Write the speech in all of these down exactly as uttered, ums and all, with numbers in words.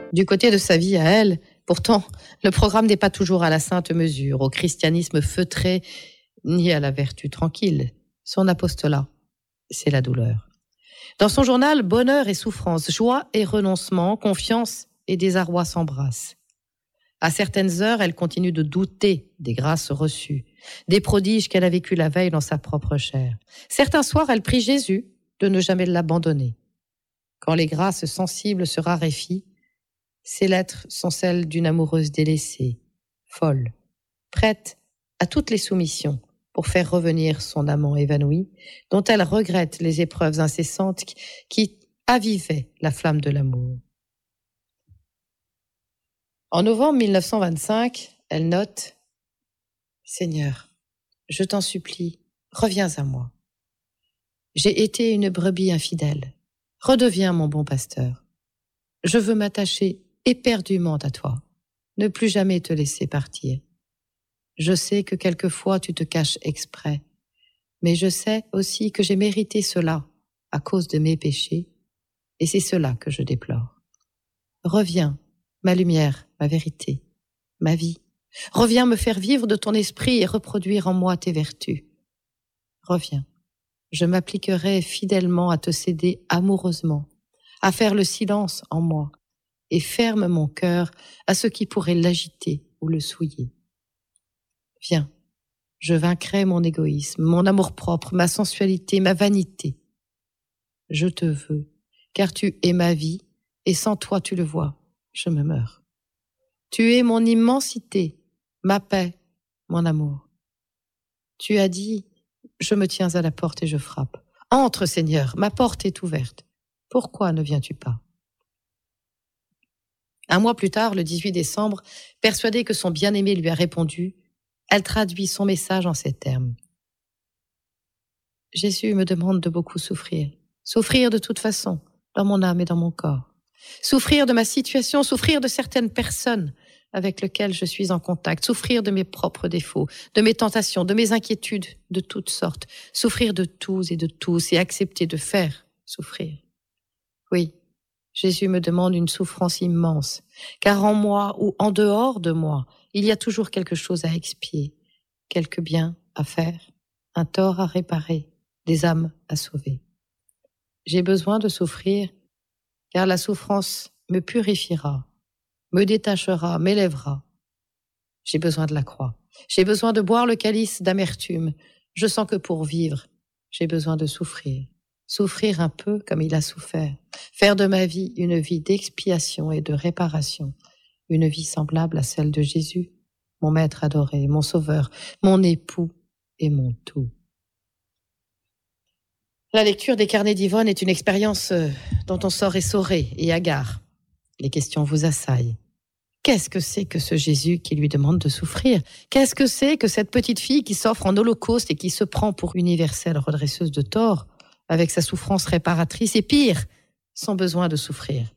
Du côté de sa vie à elle, pourtant, le programme n'est pas toujours à la sainte mesure, au christianisme feutré, ni à la vertu tranquille. Son apostolat, c'est la douleur. Dans son journal, bonheur et souffrance, joie et renoncement, confiance et désarroi s'embrassent. À certaines heures, elle continue de douter des grâces reçues, des prodiges qu'elle a vécus la veille dans sa propre chair. Certains soirs, elle prie Jésus de ne jamais l'abandonner. Quand les grâces sensibles se raréfient, ses lettres sont celles d'une amoureuse délaissée, folle, prête à toutes les soumissions pour faire revenir son amant évanoui, dont elle regrette les épreuves incessantes qui avivaient la flamme de l'amour. En novembre mille neuf cent vingt-cinq, elle note « Seigneur, je t'en supplie, reviens à moi. J'ai été une brebis infidèle. Redeviens mon bon pasteur. Je veux m'attacher éperdument à toi, ne plus jamais te laisser partir. Je sais que quelquefois tu te caches exprès, mais je sais aussi que j'ai mérité cela à cause de mes péchés, et c'est cela que je déplore. Reviens, ma lumière, ma vérité, ma vie. Reviens me faire vivre de ton esprit et reproduire en moi tes vertus. Reviens, je m'appliquerai fidèlement à te céder amoureusement, à faire le silence en moi, et ferme mon cœur à ce qui pourrait l'agiter ou le souiller. Viens, je vaincrai mon égoïsme, mon amour-propre, ma sensualité, ma vanité. Je te veux, car tu es ma vie, et sans toi, tu le vois, je me meurs. Tu es mon immensité, ma paix, mon amour. Tu as dit, je me tiens à la porte et je frappe. Entre, Seigneur, ma porte est ouverte. Pourquoi ne viens-tu pas? Un mois plus tard, le dix-huit décembre, persuadée que son bien-aimé lui a répondu, elle traduit son message en ces termes. Jésus me demande de beaucoup souffrir. Souffrir de toute façon, dans mon âme et dans mon corps. Souffrir de ma situation, souffrir de certaines personnes avec lesquelles je suis en contact. Souffrir de mes propres défauts, de mes tentations, de mes inquiétudes de toutes sortes. Souffrir de tous et de tous et accepter de faire souffrir. Oui, Jésus me demande une souffrance immense, car en moi ou en dehors de moi, il y a toujours quelque chose à expier, quelque bien à faire, un tort à réparer, des âmes à sauver. J'ai besoin de souffrir, car la souffrance me purifiera, me détachera, m'élèvera. J'ai besoin de la croix. J'ai besoin de boire le calice d'amertume. Je sens que pour vivre, j'ai besoin de souffrir. Souffrir un peu comme il a souffert. Faire de ma vie une vie d'expiation et de réparation. Une vie semblable à celle de Jésus, mon maître adoré, mon sauveur, mon époux et mon tout. La lecture des carnets d'Yvonne est une expérience dont on sort essoré et hagard. Les questions vous assaillent. Qu'est-ce que c'est que ce Jésus qui lui demande de souffrir? Qu'est-ce que c'est que cette petite fille qui s'offre en holocauste et qui se prend pour universelle redresseuse de tort, avec sa souffrance réparatrice et pire, son besoin de souffrir?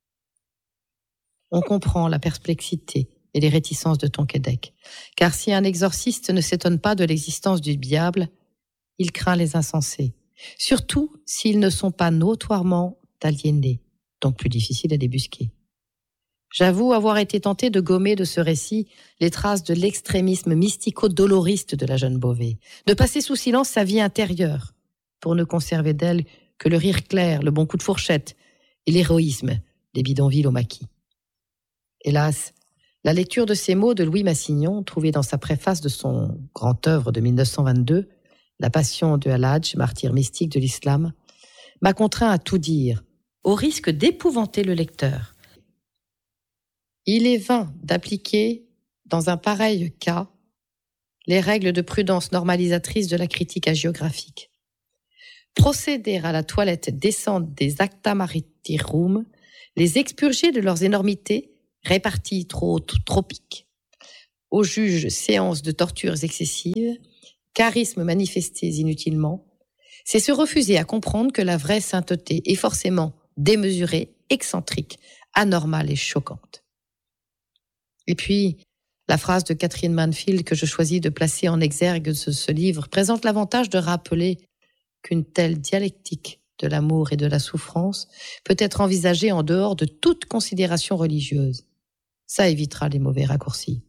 On comprend la perplexité et les réticences de Tonquédec, car si un exorciste ne s'étonne pas de l'existence du diable, il craint les insensés, surtout s'ils ne sont pas notoirement aliénés, donc plus difficiles à débusquer. J'avoue avoir été tenté de gommer de ce récit les traces de l'extrémisme mystico-doloriste de la jeune Beauvais, de passer sous silence sa vie intérieure, pour ne conserver d'elle que le rire clair, le bon coup de fourchette et l'héroïsme des bidonvilles au maquis. Hélas, la lecture de ces mots de Louis Massignon, trouvés dans sa préface de son grand œuvre de mille neuf cent vingt-deux, La Passion de Al-Hadj, martyr mystique de l'islam, m'a contraint à tout dire, au risque d'épouvanter le lecteur. Il est vain d'appliquer, dans un pareil cas, les règles de prudence normalisatrice de la critique hagiographique. Procéder à la toilette décente des acta martyrum, les expurger de leurs énormités, réparties trop tropiques, aux juges séances de tortures excessives, charismes manifestés inutilement, c'est se refuser à comprendre que la vraie sainteté est forcément démesurée, excentrique, anormale et choquante. Et puis, la phrase de Catherine Manfield que je choisis de placer en exergue de ce livre présente l'avantage de rappeler qu'une telle dialectique de l'amour et de la souffrance peut être envisagée en dehors de toute considération religieuse. Ça évitera les mauvais raccourcis.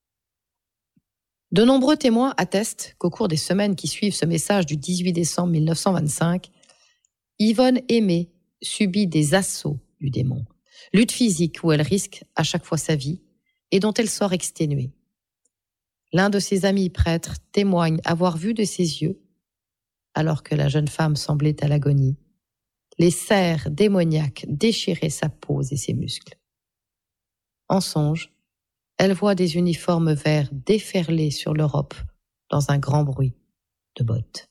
De nombreux témoins attestent qu'au cours des semaines qui suivent ce message du dix-huit décembre mille neuf cent vingt-cinq, Yvonne Aimé subit des assauts du démon, lutte physique où elle risque à chaque fois sa vie et dont elle sort exténuée. L'un de ses amis prêtres témoigne avoir vu de ses yeux, alors que la jeune femme semblait à l'agonie, les serres démoniaques déchiraient sa peau et ses muscles. En songe, elle voit des uniformes verts déferler sur l'Europe dans un grand bruit de bottes.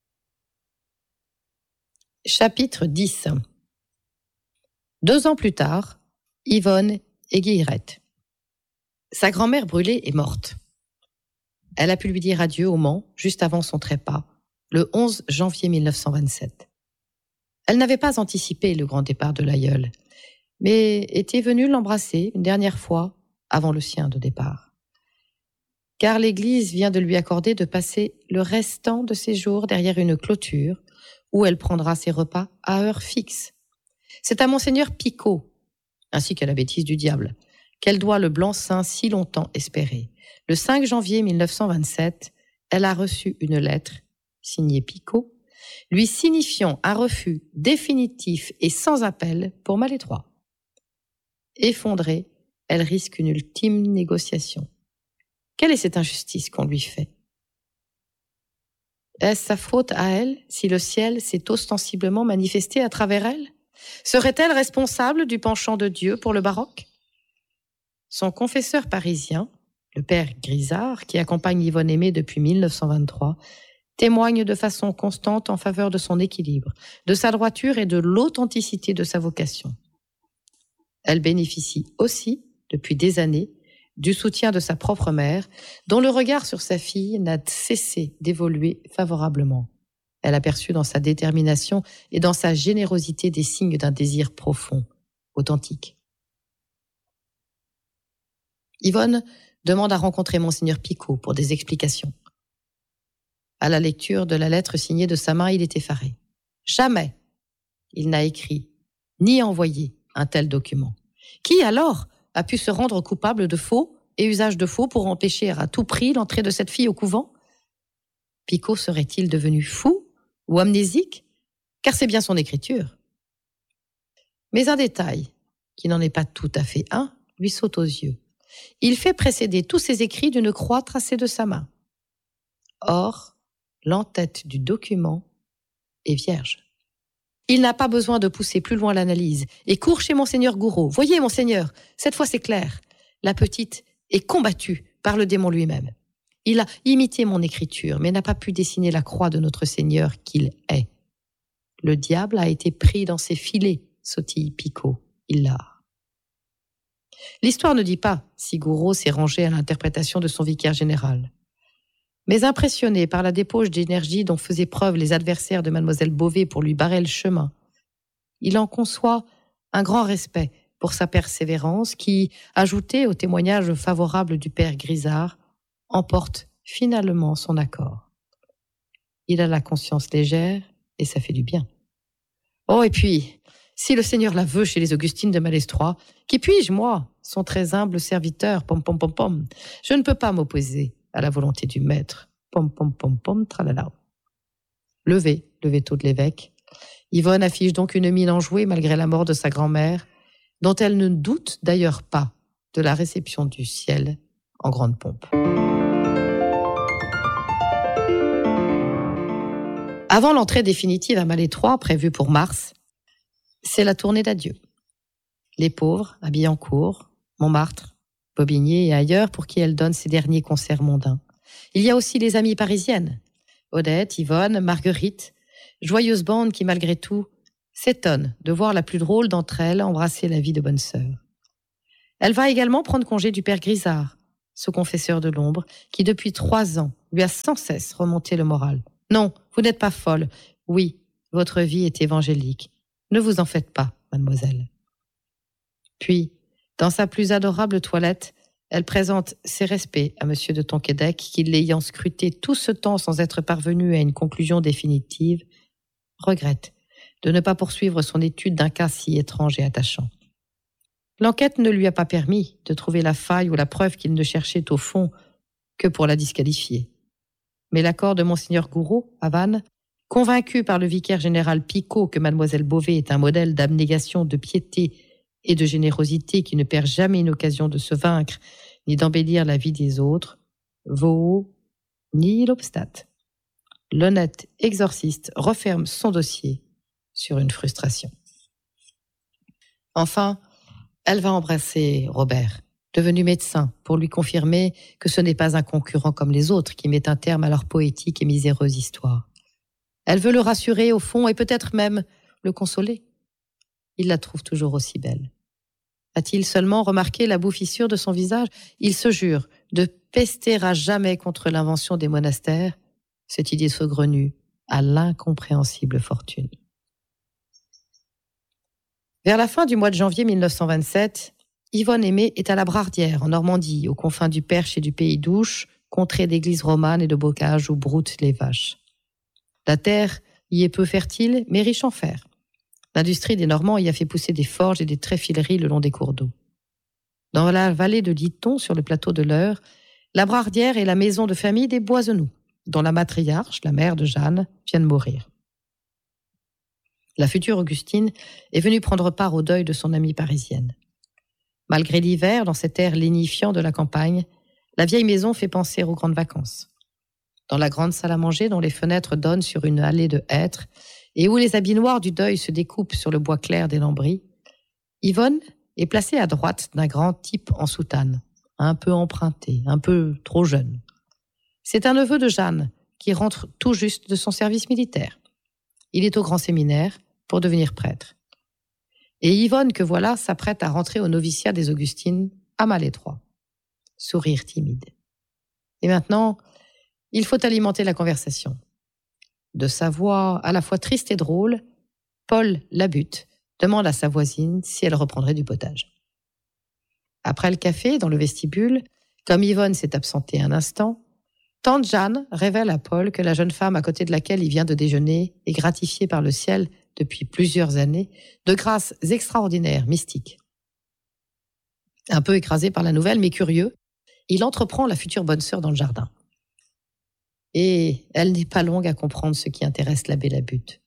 Chapitre dix. Deux ans plus tard, Yvonne est guillerette. Sa grand-mère brûlée est morte. Elle a pu lui dire adieu au Mans juste avant son trépas, le onze janvier mille neuf cent vingt-sept. Elle n'avait pas anticipé le grand départ de l'aïeul, mais était venue l'embrasser une dernière fois avant le sien de départ. Car l'Église vient de lui accorder de passer le restant de ses jours derrière une clôture où elle prendra ses repas à heure fixe. C'est à Monseigneur Picot, ainsi qu'à la bêtise du diable, qu'elle doit le blanc-seing si longtemps espéré. Le cinq janvier mille neuf cent vingt-sept, elle a reçu une lettre, signée Picot, lui signifiant un refus définitif et sans appel pour Malétroit. Effondrée, elle risque une ultime négociation. Quelle est cette injustice qu'on lui fait ? Est-ce sa faute à elle si le ciel s'est ostensiblement manifesté à travers elle ? Serait-elle responsable du penchant de Dieu pour le baroque ? Son confesseur parisien, le père Grisard, qui accompagne Yvonne Aimé depuis mille neuf cent vingt-trois, témoigne de façon constante en faveur de son équilibre, de sa droiture et de l'authenticité de sa vocation. Elle bénéficie aussi, depuis des années, du soutien de sa propre mère, dont le regard sur sa fille n'a cessé d'évoluer favorablement. Elle a perçu dans sa détermination et dans sa générosité des signes d'un désir profond, authentique. Yvonne demande à rencontrer Monseigneur Picot pour des explications. À la lecture de la lettre signée de sa main, il est effaré. Jamais il n'a écrit ni envoyé un tel document. Qui alors a pu se rendre coupable de faux et usage de faux pour empêcher à tout prix l'entrée de cette fille au couvent ? Picot serait-il devenu fou ou amnésique ? Car c'est bien son écriture. Mais un détail, qui n'en est pas tout à fait un, lui saute aux yeux. Il fait précéder tous ses écrits d'une croix tracée de sa main. Or, l'entête du document est vierge. Il n'a pas besoin de pousser plus loin l'analyse et court chez Monseigneur Gouraud. « Voyez, Monseigneur, cette fois c'est clair. La petite est combattue par le démon lui-même. Il a imité mon écriture, mais n'a pas pu dessiner la croix de notre Seigneur qu'il est. Le diable a été pris dans ses filets, sautille Picot. Il l'a. » L'histoire ne dit pas si Gouraud s'est rangé à l'interprétation de son vicaire général. Mais impressionné par la débauche d'énergie dont faisaient preuve les adversaires de mademoiselle Beauvais pour lui barrer le chemin, il en conçoit un grand respect pour sa persévérance qui, ajouté au témoignage favorable du père Grisard, emporte finalement son accord. Il a la conscience légère et ça fait du bien. Oh, et puis, si le Seigneur la veut chez les Augustines de Malestroit, qui puis-je, moi, son très humble serviteur, pom pom pom pom, je ne peux pas m'opposer à la volonté du maître, pom pom pom pom, tralala. Levé, le veto de l'évêque, Yvonne affiche donc une mine enjouée malgré la mort de sa grand-mère, dont elle ne doute d'ailleurs pas de la réception du ciel en grande pompe. Avant l'entrée définitive à Malétroit, prévue pour mars, c'est la tournée d'adieu. Les pauvres, à Billancourt, Montmartre, Bobigny et ailleurs pour qui elle donne ses derniers concerts mondains. Il y a aussi les amies parisiennes, Odette, Yvonne, Marguerite, joyeuses bandes qui, malgré tout, s'étonnent de voir la plus drôle d'entre elles embrasser la vie de bonne sœur. Elle va également prendre congé du père Grisard, ce confesseur de l'ombre, qui depuis trois ans lui a sans cesse remonté le moral. Non, vous n'êtes pas folle. Oui, votre vie est évangélique. Ne vous en faites pas, mademoiselle. Puis, dans sa plus adorable toilette, elle présente ses respects à monsieur de Tonquédec, qui, l'ayant scruté tout ce temps sans être parvenu à une conclusion définitive, regrette de ne pas poursuivre son étude d'un cas si étrange et attachant. L'enquête ne lui a pas permis de trouver la faille ou la preuve qu'il ne cherchait au fond que pour la disqualifier. Mais l'accord de Monseigneur Gouraud, à Vannes, convaincu par le vicaire général Picot que mademoiselle Beauvais est un modèle d'abnégation, de piété et de générosité qui ne perd jamais une occasion de se vaincre ni d'embellir la vie des autres, vaut ni l'obstat. L'honnête exorciste referme son dossier sur une frustration. Enfin, elle va embrasser Robert, devenu médecin, pour lui confirmer que ce n'est pas un concurrent comme les autres qui met un terme à leur poétique et miséreuse histoire. Elle veut le rassurer au fond et peut-être même le consoler. Il la trouve toujours aussi belle. A-t-il seulement remarqué la bouffissure de son visage ? Il se jure de pester à jamais contre l'invention des monastères, cette idée saugrenue à l'incompréhensible fortune. Vers la fin du mois de janvier mille neuf cent vingt-sept, Yvonne Aimée est à la Brardière, en Normandie, aux confins du Perche et du Pays d'Ouche, contrée d'églises romanes et de bocages où broutent les vaches. La terre y est peu fertile, mais riche en fer. L'industrie des Normands y a fait pousser des forges et des tréfileries le long des cours d'eau. Dans la vallée de Litton, sur le plateau de l'Eure, la Brardière est la maison de famille des Boisenoux, dont la matriarche, la mère de Jeanne, vient de mourir. La future Augustine est venue prendre part au deuil de son amie parisienne. Malgré l'hiver, dans cet air lénifiant de la campagne, la vieille maison fait penser aux grandes vacances. Dans la grande salle à manger, dont les fenêtres donnent sur une allée de hêtres, et où les habits noirs du deuil se découpent sur le bois clair des lambris, Yvonne est placée à droite d'un grand type en soutane, un peu emprunté, un peu trop jeune. C'est un neveu de Jeanne, qui rentre tout juste de son service militaire. Il est au grand séminaire pour devenir prêtre. Et Yvonne, que voilà, s'apprête à rentrer au noviciat des Augustines à Malétroit. Sourire timide. Et maintenant, il faut alimenter la conversation. De sa voix à la fois triste et drôle, Paul Labute demande à sa voisine si elle reprendrait du potage. Après le café, dans le vestibule, comme Yvonne s'est absentée un instant, tante Jeanne révèle à Paul que la jeune femme à côté de laquelle il vient de déjeuner est gratifiée par le ciel depuis plusieurs années de grâces extraordinaires, mystiques. Un peu écrasé par la nouvelle, mais curieux, il entreprend la future bonne sœur dans le jardin. Et elle n'est pas longue à comprendre ce qui intéresse l'abbé Labute.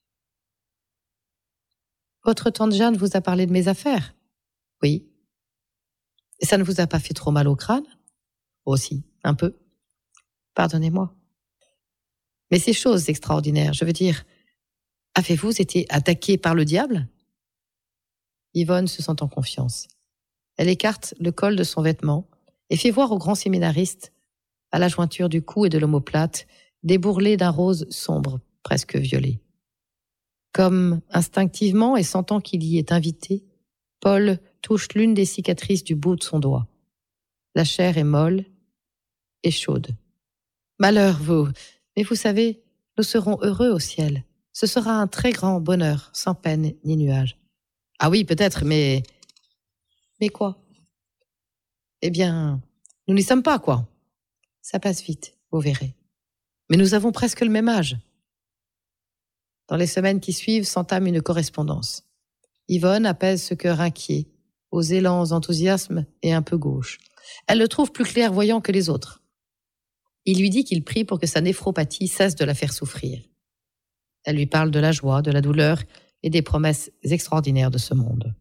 « Votre tante Jeanne vous a parlé de mes affaires ?»« Oui. »« Et ça ne vous a pas fait trop mal au crâne ?»« Aussi, un peu. » Pardonnez-moi. Mais ces choses extraordinaires, je veux dire, avez-vous été attaqué par le diable ? Yvonne se sent en confiance. Elle écarte le col de son vêtement et fait voir au grand séminariste, à la jointure du cou et de l'omoplate, des bourrelets d'un rose sombre, presque violet. Comme instinctivement et sentant qu'il y est invité, Paul touche l'une des cicatrices du bout de son doigt. La chair est molle et chaude. Malheur, vous, mais vous savez, nous serons heureux au ciel. Ce sera un très grand bonheur, sans peine ni nuage. Ah oui, peut-être, mais... Mais quoi ? Eh bien, nous n'y sommes pas, quoi. Ça passe vite, vous verrez. Mais nous avons presque le même âge. Dans les semaines qui suivent s'entame une correspondance. Yvonne apaise ce cœur inquiet, aux élans enthousiasme et un peu gauche. Elle le trouve plus clairvoyant que les autres. Il lui dit qu'il prie pour que sa néphropathie cesse de la faire souffrir. Elle lui parle de la joie, de la douleur et des promesses extraordinaires de ce monde.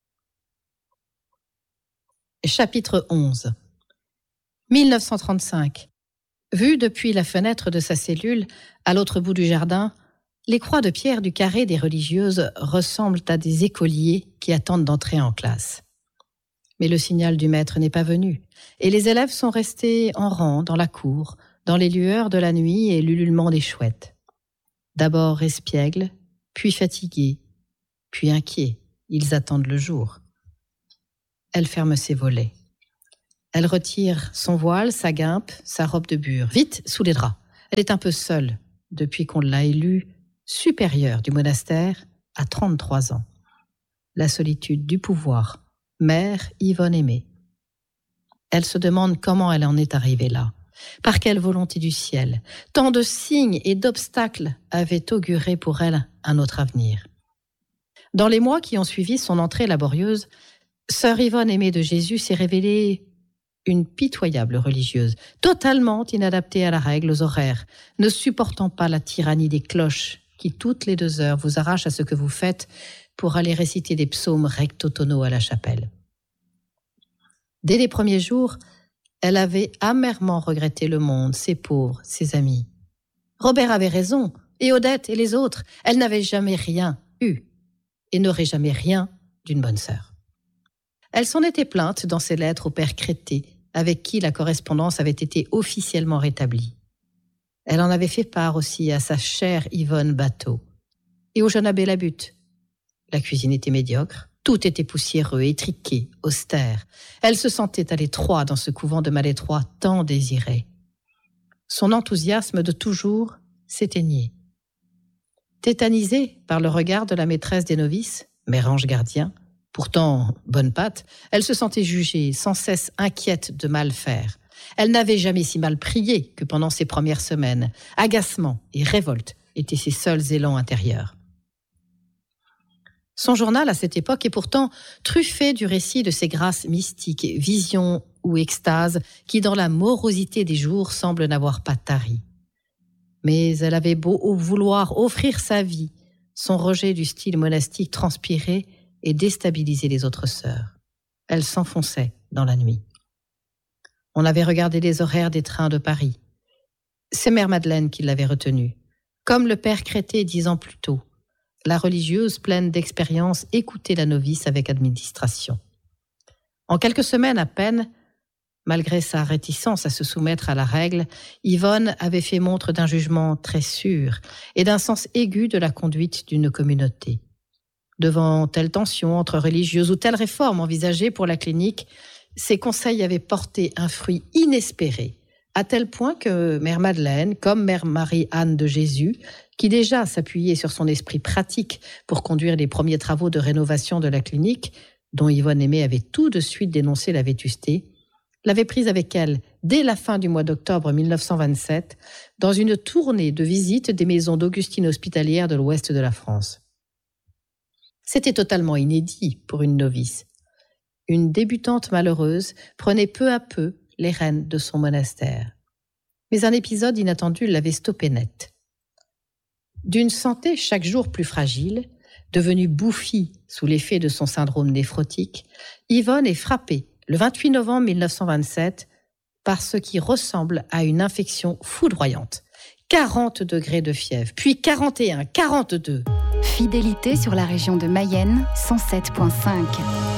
Chapitre onze. mille neuf cent trente-cinq. Vu depuis la fenêtre de sa cellule, à l'autre bout du jardin, les croix de pierre du carré des religieuses ressemblent à des écoliers qui attendent d'entrer en classe. Mais le signal du maître n'est pas venu, et les élèves sont restés en rang dans la cour, dans les lueurs de la nuit et l'ululement des chouettes. D'abord espiègles, puis fatigués, puis inquiets, ils attendent le jour. Elle ferme ses volets. Elle retire son voile, sa guimpe, sa robe de bure, vite sous les draps. Elle est un peu seule depuis qu'on l'a élue supérieure du monastère à trente-trois ans. La solitude du pouvoir, mère Yvonne Aimée. Elle se demande comment elle en est arrivée là. Par quelle volonté du ciel ? Tant de signes et d'obstacles avaient auguré pour elle un autre avenir. Dans les mois qui ont suivi son entrée laborieuse, sœur Yvonne aimée de Jésus s'est révélée une pitoyable religieuse, totalement inadaptée à la règle, aux horaires, ne supportant pas la tyrannie des cloches qui, toutes les deux heures, vous arrachent à ce que vous faites pour aller réciter des psaumes recto tono à la chapelle. Dès les premiers jours, elle avait amèrement regretté le monde, ses pauvres, ses amis. Robert avait raison, et Odette et les autres, elle n'avait jamais rien eu et n'aurait jamais rien d'une bonne sœur. Elle s'en était plainte dans ses lettres au père Crété, avec qui la correspondance avait été officiellement rétablie. Elle en avait fait part aussi à sa chère Yvonne Bateau et au jeune abbé Labutte. La cuisine était médiocre, tout était poussiéreux, étriqué, austère. Elle se sentait à l'étroit dans ce couvent de Malétroit tant désiré. Son enthousiasme de toujours s'éteignait. Tétanisée par le regard de la maîtresse des novices, mère Ange Gardien, pourtant bonne pâte, elle se sentait jugée, sans cesse inquiète de mal faire. Elle n'avait jamais si mal prié que pendant ses premières semaines. Agacement et révolte étaient ses seuls élans intérieurs. Son journal, à cette époque, est pourtant truffé du récit de ces grâces mystiques, visions ou extases qui, dans la morosité des jours, semblent n'avoir pas tari. Mais elle avait beau vouloir offrir sa vie, son rejet du style monastique transpirait et déstabilisait les autres sœurs. Elle s'enfonçait dans la nuit. On avait regardé les horaires des trains de Paris. C'est Mère Madeleine qui l'avait retenue. Comme le père Crété dix ans plus tôt, la religieuse, pleine d'expérience, écoutait la novice avec administration. En quelques semaines à peine, malgré sa réticence à se soumettre à la règle, Yvonne avait fait montre d'un jugement très sûr et d'un sens aigu de la conduite d'une communauté. Devant telle tension entre religieuses ou telle réforme envisagée pour la clinique, ses conseils avaient porté un fruit inespéré, à tel point que Mère Madeleine, comme Mère Marie-Anne de Jésus, qui déjà s'appuyait sur son esprit pratique pour conduire les premiers travaux de rénovation de la clinique, dont Yvonne Aimée avait tout de suite dénoncé la vétusté, l'avait prise avec elle dès la fin du mois d'octobre mille neuf cent vingt-sept dans une tournée de visites des maisons d'Augustine hospitalières de l'ouest de la France. C'était totalement inédit pour une novice. Une débutante malheureuse prenait peu à peu les rênes de son monastère. Mais un épisode inattendu l'avait stoppé net. D'une santé chaque jour plus fragile, devenue bouffie sous l'effet de son syndrome néphrotique, Yvonne est frappée le vingt-huit novembre mille neuf cent vingt-sept par ce qui ressemble à une infection foudroyante. quarante degrés de fièvre, puis quarante et un, quarante-deux. Fidélité sur la région de Mayenne, cent sept virgule cinq.